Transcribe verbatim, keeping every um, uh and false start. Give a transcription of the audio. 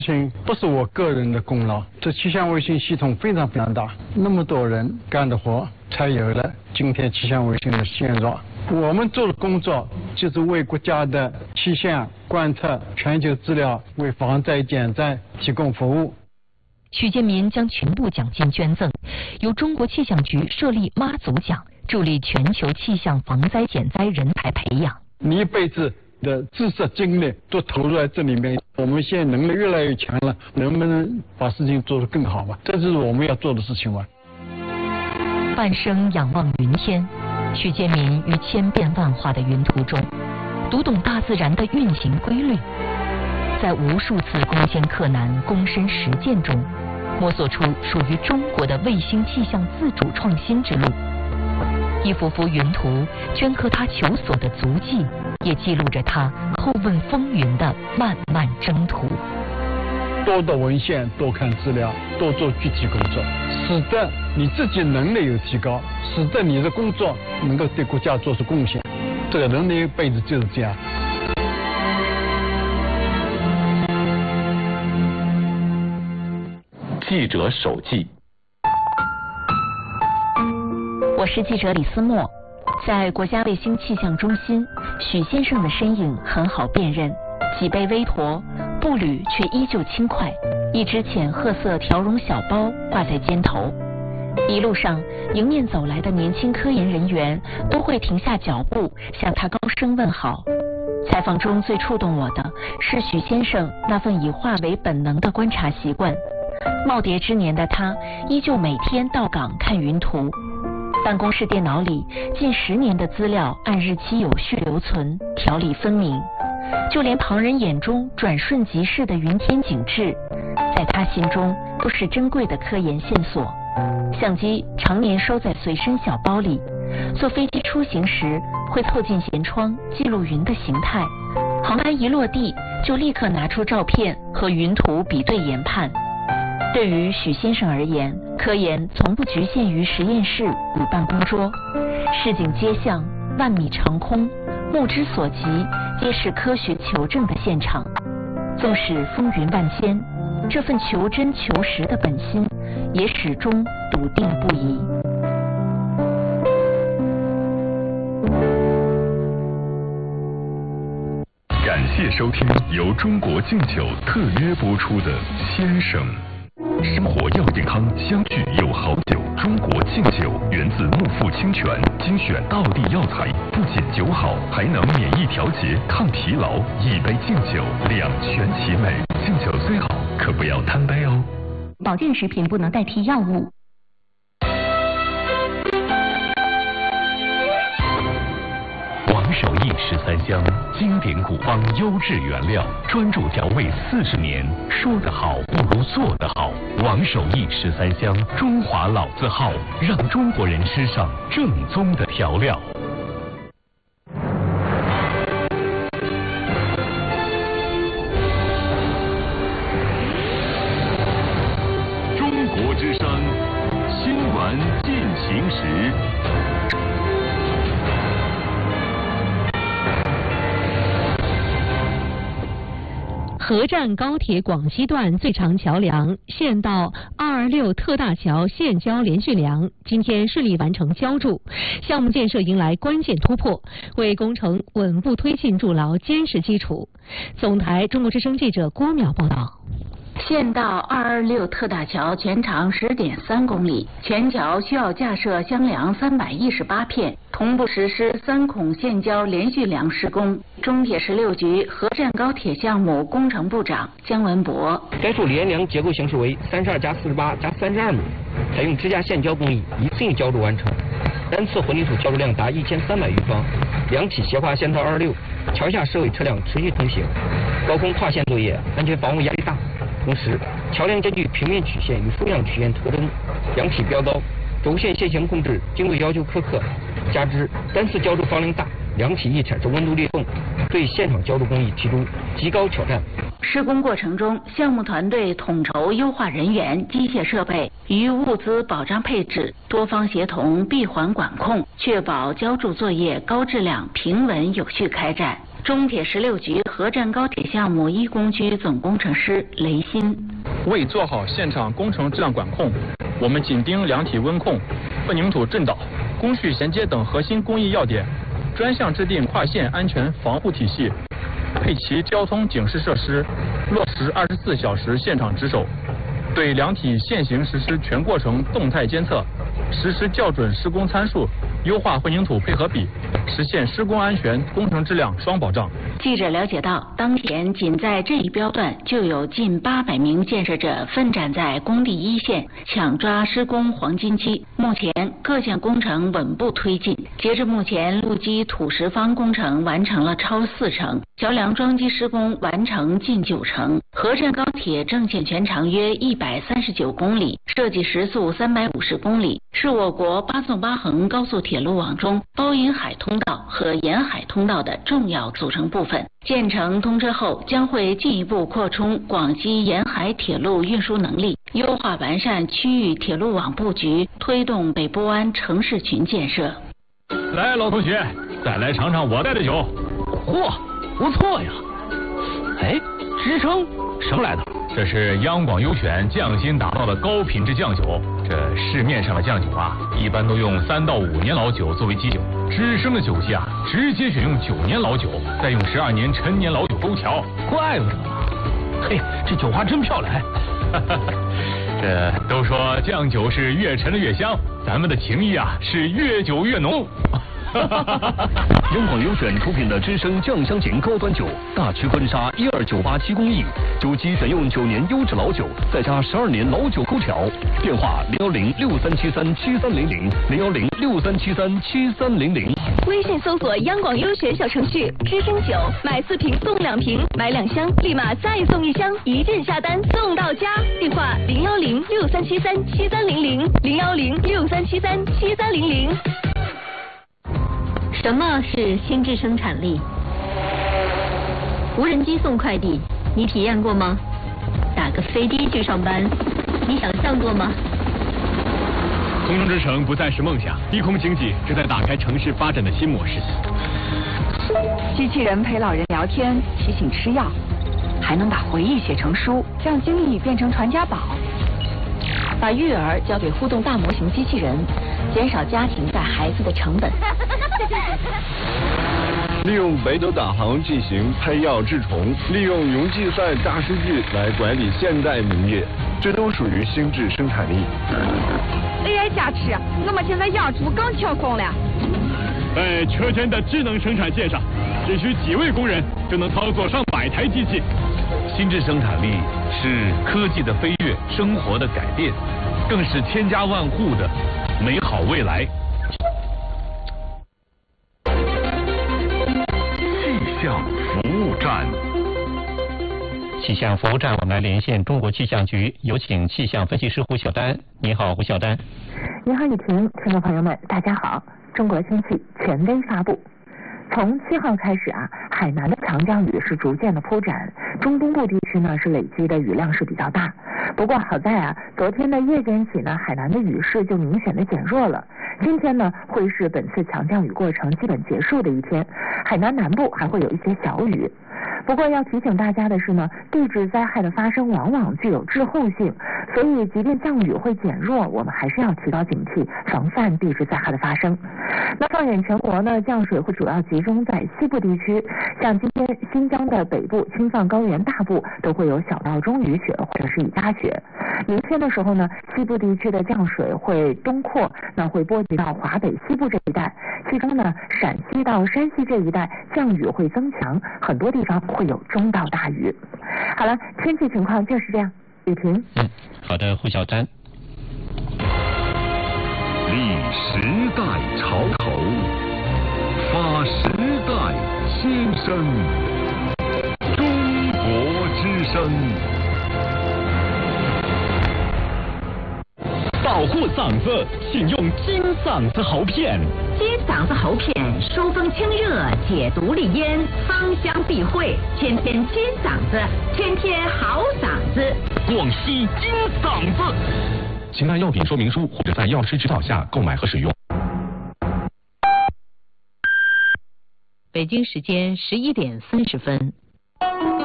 事情不是我个人的功劳，这气象卫星系统非常非常大，那么多人干的活，才有了今天气象卫星的现状。我们做的工作就是为国家的气象观测、全球资料、为防灾减灾提供服务。 许建民将全部奖金捐赠，由中国气象局设立妈祖奖，助力全球气象防灾减灾人才培养。 你一辈子的知识精力都投入在这里面，我们现在能力越来越强了，能不能把事情做得更好嘛？这就是我们要做的事情嘛。 半生仰望云天，许建民于千变万化的云图中，读懂大自然的运行规律，在无数次攻坚克难、躬身实践中，摸索出属于中国的卫星气象自主创新之路。一幅幅云图镌刻他求索的足迹，也记录着他叩问风云的漫漫征途。 多读文献，多看资料，多做具体工作，使得你自己能力有提高，使得你的工作能够对国家做出贡献。这个人的一辈子就是这样。 记者手记。 我是记者李思墨，在国家卫星气象中心，许先生的身影很好辨认，脊背微驼，步履却依旧轻快，一只浅褐色条绒小包挂在肩头。一路上，迎面走来的年轻科研人员都会停下脚步，向他高声问好。采访中最触动我的是许先生那份以化为本能的观察习惯。耄耋之年的他，依旧每天到岗看云图。办公室电脑里近十年的资料按日期有序留存，条理分明。就连旁人眼中转瞬即逝的云天景致，在他心中都是珍贵的科研线索。相机常年收在随身小包里，坐飞机出行时会凑近舷窗记录云的形态，航班一落地就立刻拿出照片和云图比对研判。对于许先生而言，科研从不局限于实验室与办公桌，市井街巷、万米长空，目之所及皆是科学求证的现场。纵使风云万千，这份求真求实的本心也始终笃定不移。 感谢收听由中国敬酒特约播出的《先生》。生活要健康，相聚有好酒。中国敬酒源自木富清泉，精选道地药材，不仅酒好，还能免疫调节、抗疲劳。一杯敬酒，两全其美。敬酒虽好，可不要贪杯哦。 保健食品不能代替药物。 王守义十三香，经典古方优质原料，专注调味四十年。说得好不如做得好。王守义十三香，中华老字号，让中国人吃上正宗的调料。中国之声，新闻进行时。 合站高铁广西段最长桥梁县道二二六特大桥县交连续梁今天顺利完成浇筑，项目建设迎来关键突破，为工程稳步推进筑牢坚实基础。总台中国之声记者郭淼报道。 县道二二六特大桥全长十点三公里，全桥需要架设箱梁三百一十八片，同步实施三孔县交连续梁施工。中铁十六局合站高铁项目工程部长姜文博： 该处连梁结构形式为三十二加四十八加三十二米，采用支架线浇工艺，一次性浇筑完成。单次混凝土浇筑量达一千三百余方，梁体斜跨县道二二六，桥下设位车辆持续通行，高空跨线作业，安全防护压力大。同时，桥梁兼具平面曲线与竖向曲线特征，梁体标高，轴线线型控制经纬要求苛刻，加之单次浇筑方量大，梁体易产生温度裂缝，对现场浇筑工艺提出极高挑战。 施工过程中，项目团队统筹优化人员、机械设备与物资保障配置，多方协同，闭环管控，确保浇筑作业高质量、平稳有序开展。 中铁十六局合站高铁项目一工区总工程师雷鑫。 为做好现场工程质量管控，我们紧盯梁体温控、混凝土震导、工序衔接等核心工艺要点，专项制定跨线安全防护体系，配齐交通警示设施，落实二十四小时现场值守，对梁体现行实施全过程动态监测，实施校准施工参数，优化混凝土配合比，实现施工安全、工程质量双保障。 记者了解到，当前仅在这一标段就有近八百名建设者奋战在工地一线，抢抓施工黄金期。目前各项工程稳步推进，截至目前，路基土石方工程完成了超四成，桥梁桩基施工完成近九成。合站高铁正线全长约一百三十九公里，设计时速三百五十公里，是我国八纵八横高速铁路网中包银海通道和沿海通道的重要组成部分。建成通车后，将会进一步扩充广西沿海铁路运输能力，优化完善区域铁路网布局，推动北部湾城市群建设。 来，老同学，再来尝尝我带的酒。嚯，不错呀！哎，支撑什么来的？这是央广优选匠心打造的高品质酱酒。这市面上的酱酒啊，一般都用三到五年老酒作为基酒，知生的酒系啊，直接选用九年老酒，再用十二年陈年老酒勾调，怪不得嘛。嘿，这酒花真漂亮。这都说酱酒是越陈的越香，咱们的情谊啊是越久越浓。 央广优选出品的知生酱香型高端酒，大曲婚纱一二九八七工艺，酒基选用九年优质老酒，再加十二年老酒勾调。电话零幺零六三七三七三零零零幺零六三七三七三零零。 微信搜索央广优选小程序知生酒，买四瓶送两瓶，买两箱立马再送一箱，一键下单送到家。电话零幺零六三七三七三零零零幺零六三七三七三零零。什么是心智生产力？无人机送快递，你体验过吗？打个飞的去上班，你想象过吗？ 空中之城不再是梦想，低空经济正在打开城市发展的新模式。 机器人陪老人聊天，提醒吃药，还能把回忆写成书，让经历变成传家宝。把育儿交给互动大模型机器人，减少家庭带孩子的成本。 利用北斗导航进行配药治虫，利用云计算大数据来管理现代农业，这都属于心智生产力。 A I 加持，我们现在养猪更轻松了。 在车间的智能生产线上，只需几位工人就能操作上百台机器。 心智生产力是科技的飞跃，生活的改变，更是千家万户的美好未来。气象服务站， 气象服务站，我们来连线中国气象局，有请气象分析师胡晓丹。你好，胡晓丹。 你好，雨婷，听众朋友们，大家好。中国天气权威发布。从七号开始啊，海南的强降雨是逐渐的铺展，中东部地区呢是累积的雨量是比较大。不过好在啊，昨天的夜间起呢，海南的雨势就明显的减弱了。今天呢，会是本次强降雨过程基本结束的一天，海南南部还会有一些小雨。不过要提醒大家的是呢，地质灾害的发生往往具有滞后性，所以即便降雨会减弱，我们还是要提高警惕，防范地质灾害的发生。那放眼全国呢，降水会主要集中在西部地区，像今天新疆的北部、青藏高原大部都会有小到中雨雪或者是雨夹雪。明天的时候呢，西部地区的降水会东扩，那会波及到华北西部这一带，其中呢，陕西到山西这一带降雨会增强，很多地方会有中到大雨。好了，天气情况就是这样。雨婷。 嗯，好的，胡晓丹。 立时代潮头，发时代新生，中国之声。 保护嗓子，请用金嗓子喉片。 金嗓子喉片疏风清热，解毒利咽，芳香避秽，天天金嗓子，天天好嗓子。 广西金嗓子，请按药品说明书或者在药师指导下购买和使用。 北京时间十一点三十分。